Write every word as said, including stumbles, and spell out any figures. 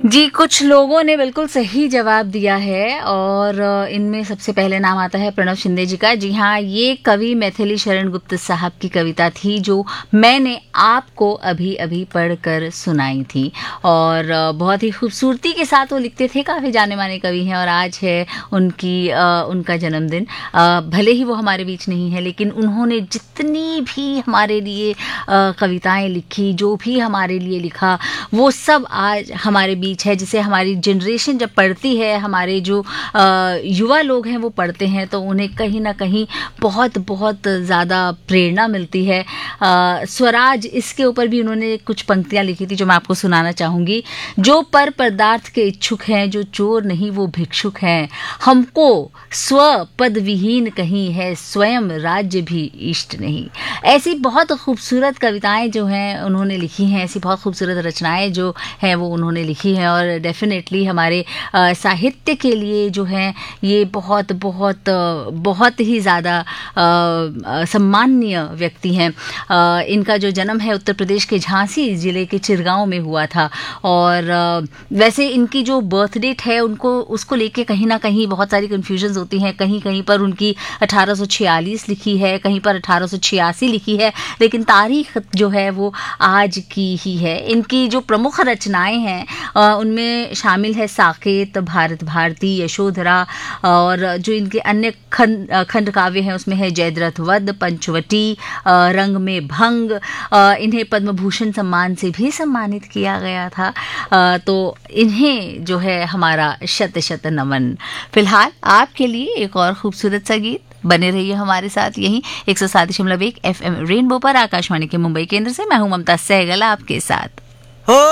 जी, कुछ लोगों ने बिल्कुल सही जवाब दिया है और इनमें सबसे पहले नाम आता है प्रणव शिंदे जी का। जी हाँ, ये कवि मैथिली शरण गुप्त साहब की कविता थी जो मैंने आपको अभी अभी पढ़कर सुनाई थी और बहुत ही खूबसूरती के साथ वो लिखते थे। काफ़ी जाने माने कवि हैं और आज है उनकी आ, उनका जन्मदिन। आ, भले ही वो हमारे बीच नहीं है, लेकिन उन्होंने जितनी भी हमारे लिए आ, कविताएं लिखी, जो भी हमारे लिए लिखा, वो सब आज हमारे बीच है। जिसे हमारी जनरेशन जब पढ़ती है, हमारे जो आ, युवा लोग हैं वो पढ़ते हैं, तो उन्हें कहीं ना कहीं बहुत बहुत ज़्यादा प्रेरणा मिलती है। आ, स्वराज, इसके ऊपर भी उन्होंने कुछ पंक्तियां लिखी थी जो मैं आपको सुनाना चाहूँगी। जो पर पदार्थ के इच्छुक हैं, जो चोर नहीं वो भिक्षुक हैं, हमको स्व पद विहीन कहीं है, स्वयं राज्य भी इष्ट नहीं। ऐसी बहुत खूबसूरत कविताएं जो हैं उन्होंने लिखी हैं, ऐसी बहुत खूबसूरत रचनाएं जो हैं वो उन्होंने लिखी हैं और डेफिनेटली हमारे आ, साहित्य के लिए जो है ये बहुत बहुत बहुत ही ज़्यादा सम्माननीय व्यक्ति हैं। आ, इनका जो जन्म है उत्तर प्रदेश के झांसी ज़िले के चिरगांव में हुआ था और आ, वैसे इनकी जो बर्थ डेट है उनको उसको लेके कहीं ना कहीं बहुत सारी कन्फ्यूजन्स होती हैं। कहीं कहीं पर उनकी अठारह सौ छियालीस लिखी है, कहीं पर अठारह सौ छियासी लिखी है, लेकिन तारीख जो है वो आज की ही है। इनकी जो प्रमुख रचनाएं हैं उनमें शामिल है साकेत, भारत भारती, यशोधरा और जो इनके अन्य खंड खंड काव्य हैं उसमें है जयद्रथ वध, पंचवटी, रंग में भंग। इन्हें पद्म भूषण सम्मान से भी सम्मानित किया गया था। तो इन्हें जो है हमारा शत शत नमन। फिलहाल आपके लिए एक और खूबसूरत सा गीत। बने रहिए हमारे साथ यहीं एक सौ सात दशमलव एक एफ एम रेनबो पर, आकाशवाणी के मुंबई केंद्र से। मैं हूं ममता सहगल आपके साथ।